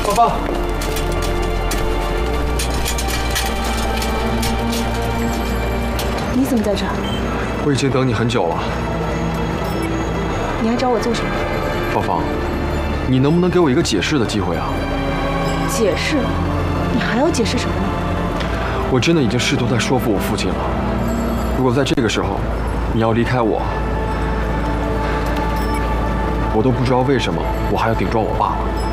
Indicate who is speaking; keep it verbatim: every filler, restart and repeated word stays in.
Speaker 1: 芳芳，
Speaker 2: 你怎么在这儿？
Speaker 1: 我已经等你很久了。
Speaker 2: 你还找我做什么？
Speaker 1: 芳芳，你能不能给我一个解释的机会啊？
Speaker 2: 解释？你还要解释什么呢？
Speaker 1: 我真的已经试图在说服我父亲了。如果在这个时候你要离开我，我都不知道为什么我还要顶撞我爸了。